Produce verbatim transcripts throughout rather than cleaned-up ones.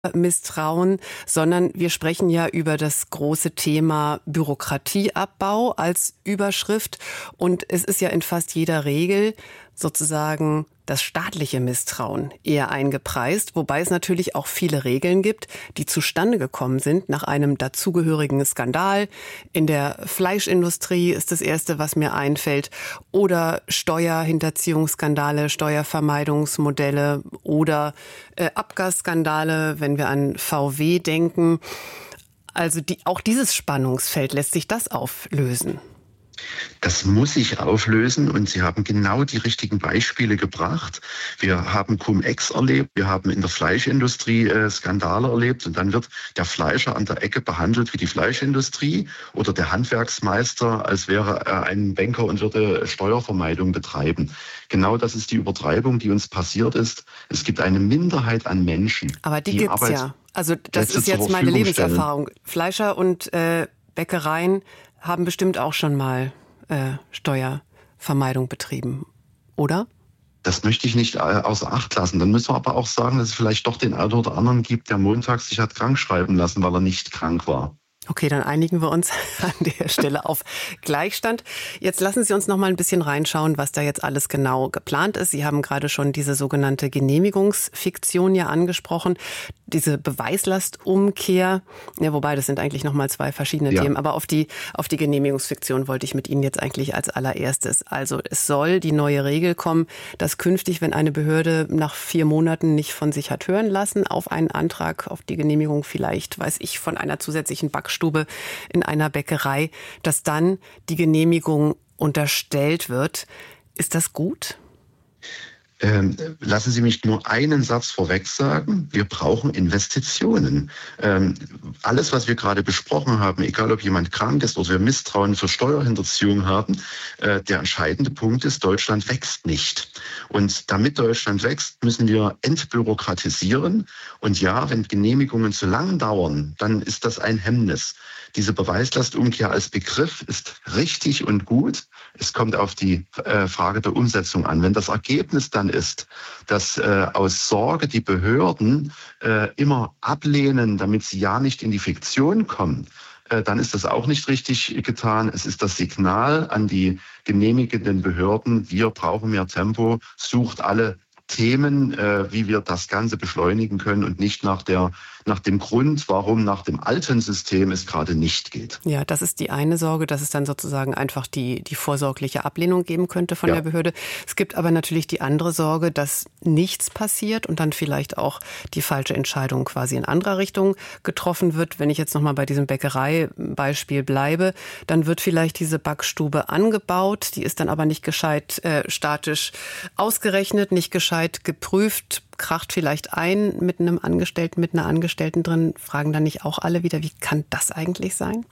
Misstrauen, sondern wir sprechen ja über das große Thema Bürokratieabbau als Überschrift. Und es ist ja in fast jeder Regel sozusagen das staatliche Misstrauen eher eingepreist, wobei es natürlich auch viele Regeln gibt, die zustande gekommen sind nach einem dazugehörigen Skandal. In der Fleischindustrie ist das Erste, was mir einfällt, oder Steuerhinterziehungsskandale, Steuervermeidungsmodelle oder äh, Abgasskandale, wenn wir an V W denken. Also die, auch dieses Spannungsfeld, lässt sich das auflösen? Das muss sich auflösen und Sie haben genau die richtigen Beispiele gebracht. Wir haben Cum-Ex erlebt, wir haben in der Fleischindustrie äh, Skandale erlebt und dann wird der Fleischer an der Ecke behandelt wie die Fleischindustrie oder der Handwerksmeister, als wäre er ein Banker und würde Steuervermeidung betreiben. Genau das ist die Übertreibung, die uns passiert ist. Es gibt eine Minderheit an Menschen, aber die, die gibt's Arbeit ja. Also das ist jetzt meine Lebenserfahrung. Stellen. Fleischer und äh, Bäckereien haben bestimmt auch schon mal äh, Steuervermeidung betrieben, oder? Das möchte ich nicht außer Acht lassen. Dann müssen wir aber auch sagen, dass es vielleicht doch den einen oder anderen gibt, der montags sich hat krank schreiben lassen, weil er nicht krank war. Okay, dann einigen wir uns an der Stelle auf Gleichstand. Jetzt lassen Sie uns noch mal ein bisschen reinschauen, was da jetzt alles genau geplant ist. Sie haben gerade schon diese sogenannte Genehmigungsfiktion ja angesprochen, diese Beweislastumkehr, ja, wobei das sind eigentlich noch mal zwei verschiedene ja. Themen. Aber auf die, auf die Genehmigungsfiktion wollte ich mit Ihnen jetzt eigentlich als allererstes. Also es soll die neue Regel kommen, dass künftig, wenn eine Behörde nach vier Monaten nicht von sich hat hören lassen, auf einen Antrag auf die Genehmigung vielleicht, weiß ich, von einer zusätzlichen Backstube in einer Bäckerei, dass dann die Genehmigung unterstellt wird. Ist das gut? Ähm, lassen Sie mich nur einen Satz vorweg sagen. Wir brauchen Investitionen. Ähm, alles, was wir gerade besprochen haben, egal ob jemand krank ist oder wir Misstrauen für Steuerhinterziehung haben, äh, der entscheidende Punkt ist, Deutschland wächst nicht. Und damit Deutschland wächst, müssen wir entbürokratisieren. Und ja, wenn Genehmigungen zu lang dauern, dann ist das ein Hemmnis. Diese Beweislastumkehr als Begriff ist richtig und gut. Es kommt auf die äh, Frage der Umsetzung an. Wenn das Ergebnis dann ist, dass äh, aus Sorge die Behörden äh, immer ablehnen, damit sie ja nicht in die Fiktion kommen, äh, dann ist das auch nicht richtig getan. Es ist das Signal an die genehmigenden Behörden, wir brauchen mehr Tempo, sucht alle Themen, äh, wie wir das Ganze beschleunigen können und nicht nach der nach dem Grund, warum nach dem alten System es gerade nicht geht. Ja, das ist die eine Sorge, dass es dann sozusagen einfach die, die vorsorgliche Ablehnung geben könnte von ja. der Behörde. Es gibt aber natürlich die andere Sorge, dass nichts passiert und dann vielleicht auch die falsche Entscheidung quasi in anderer Richtung getroffen wird. Wenn ich jetzt nochmal bei diesem Bäckereibeispiel bleibe, dann wird vielleicht diese Backstube angebaut, die ist dann aber nicht gescheit äh, statisch ausgerechnet, nicht gescheit geprüft, kracht vielleicht ein mit einem Angestellten, mit einer Angestellten drin, fragen dann nicht auch alle wieder, wie kann das eigentlich sein?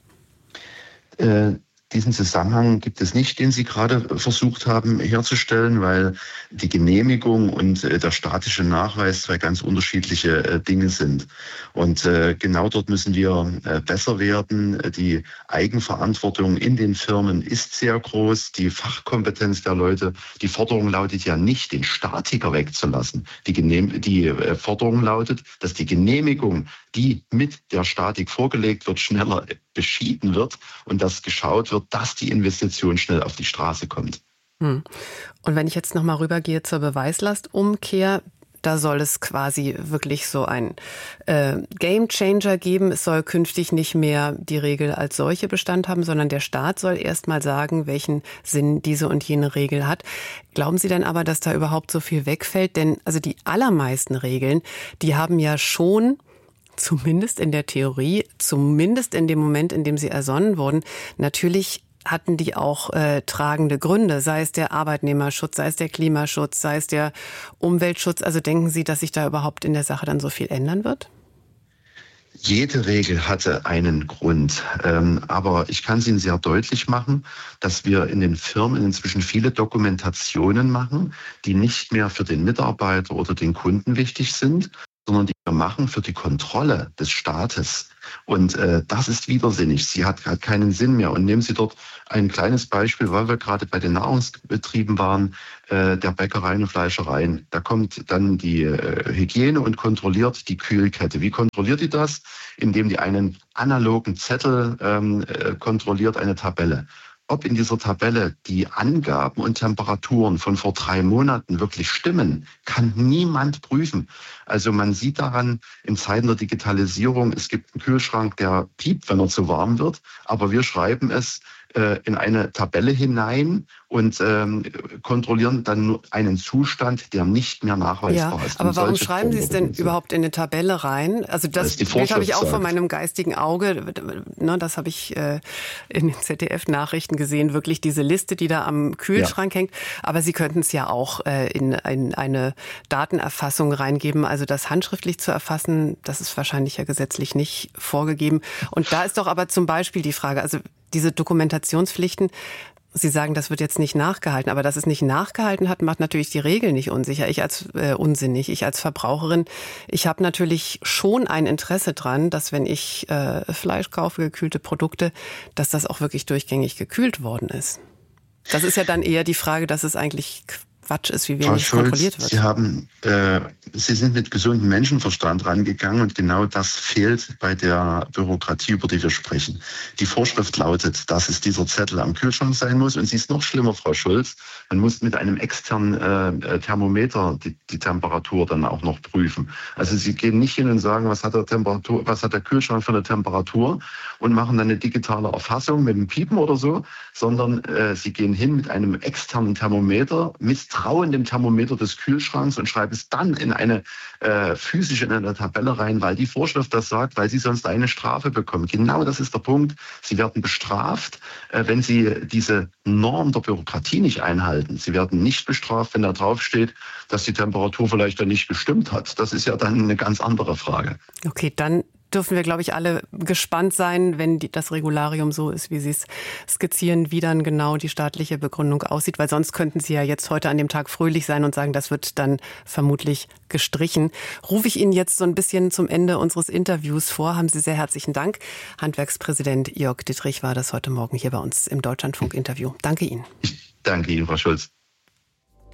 Äh, diesen Zusammenhang gibt es nicht, den Sie gerade versucht haben herzustellen, weil die Genehmigung und äh, der statische Nachweis zwei ganz unterschiedliche äh, Dinge sind. Und äh, genau dort müssen wir äh, besser werden. Die Eigenverantwortung in den Firmen ist sehr groß. Die Fachkompetenz der Leute, die Forderung lautet ja nicht, den Statiker wegzulassen. Die, Genehm- die äh, Forderung lautet, dass die Genehmigung, die mit der Statik vorgelegt wird, schneller beschieden wird und dass geschaut wird, dass die Investition schnell auf die Straße kommt. Hm. Und wenn ich jetzt nochmal rübergehe zur Beweislastumkehr, da soll es quasi wirklich so ein äh, Gamechanger geben. Es soll künftig nicht mehr die Regel als solche Bestand haben, sondern der Staat soll erst mal sagen, welchen Sinn diese und jene Regel hat. Glauben Sie denn aber, dass da überhaupt so viel wegfällt? Denn also die allermeisten Regeln, die haben ja schon, zumindest in der Theorie, zumindest in dem Moment, in dem sie ersonnen wurden, natürlich hatten die auch äh, tragende Gründe, sei es der Arbeitnehmerschutz, sei es der Klimaschutz, sei es der Umweltschutz. Also denken Sie, dass sich da überhaupt in der Sache dann so viel ändern wird? Jede Regel hatte einen Grund, ähm, aber ich kann es Ihnen sehr deutlich machen, dass wir in den Firmen inzwischen viele Dokumentationen machen, die nicht mehr für den Mitarbeiter oder den Kunden wichtig sind, sondern die wir machen für die Kontrolle des Staates. Und äh, das ist widersinnig. Sie hat, hat keinen Sinn mehr. Und nehmen Sie dort ein kleines Beispiel, weil wir gerade bei den Nahrungsbetrieben waren, äh, der Bäckereien und Fleischereien. Da kommt dann die äh, Hygiene und kontrolliert die Kühlkette. Wie kontrolliert die das? Indem die einen analogen Zettel ähm, äh, kontrolliert, eine Tabelle. Ob in dieser Tabelle die Angaben und Temperaturen von vor drei Monaten wirklich stimmen, kann niemand prüfen. Also man sieht daran, in Zeiten der Digitalisierung, es gibt einen Kühlschrank, der piept, wenn er zu warm wird, aber wir schreiben es äh, in eine Tabelle hinein und ähm, kontrollieren dann nur einen Zustand, der nicht mehr nachweisbar ja, ist. aber warum schreiben Sie es denn überhaupt in eine Tabelle rein? Also das Bild habe ich auch vor meinem geistigen Auge. Ne, das habe ich äh, in den Z D F-Nachrichten gesehen, wirklich diese Liste, die da am Kühlschrank ja. hängt. Aber Sie könnten es ja auch äh, in, in eine Datenerfassung reingeben. Also das handschriftlich zu erfassen, das ist wahrscheinlich ja gesetzlich nicht vorgegeben. Und da ist doch aber zum Beispiel die Frage, also diese Dokumentationspflichten, Sie sagen, das wird jetzt nicht nachgehalten, aber dass es nicht nachgehalten hat, macht natürlich die Regel nicht unsicher. Ich als äh, unsinnig, ich als Verbraucherin, ich habe natürlich schon ein Interesse dran, dass wenn ich äh, Fleisch kaufe, gekühlte Produkte, dass das auch wirklich durchgängig gekühlt worden ist. Das ist ja dann eher die Frage, dass es eigentlich Quatsch ist, wie wenig Frau Schulz, kontrolliert wird. Sie haben, äh, Sie sind mit gesundem Menschenverstand rangegangen und genau das fehlt bei der Bürokratie, über die wir sprechen. Die Vorschrift lautet, dass es dieser Zettel am Kühlschrank sein muss und sie ist noch schlimmer, Frau Schulz. Man muss mit einem externen äh, Thermometer die, die Temperatur dann auch noch prüfen. Also Sie gehen nicht hin und sagen, was hat der Temperatur, was hat der Kühlschrank für eine Temperatur und machen dann eine digitale Erfassung mit einem Piepen oder so, sondern äh, Sie gehen hin mit einem externen Thermometer, misstrauen dem Thermometer des Kühlschranks und schreiben es dann in eine äh, physische in eine Tabelle rein, weil die Vorschrift das sagt, weil Sie sonst eine Strafe bekommen. Genau das ist der Punkt. Sie werden bestraft, äh, wenn Sie diese Norm der Bürokratie nicht einhalten. Sie werden nicht bestraft, wenn da draufsteht, dass die Temperatur vielleicht dann nicht gestimmt hat. Das ist ja dann eine ganz andere Frage. Okay, dann dürfen wir, glaube ich, alle gespannt sein, wenn die, das Regularium so ist, wie Sie es skizzieren, wie dann genau die staatliche Begründung aussieht, weil sonst könnten Sie ja jetzt heute an dem Tag fröhlich sein und sagen, das wird dann vermutlich gestrichen. Rufe ich Ihnen jetzt so ein bisschen zum Ende unseres Interviews vor. Haben Sie sehr herzlichen Dank. Handwerkspräsident Jörg Dittrich war das heute Morgen hier bei uns im Deutschlandfunk-Interview. Danke Ihnen. Ich danke Ihnen, Frau Schulz.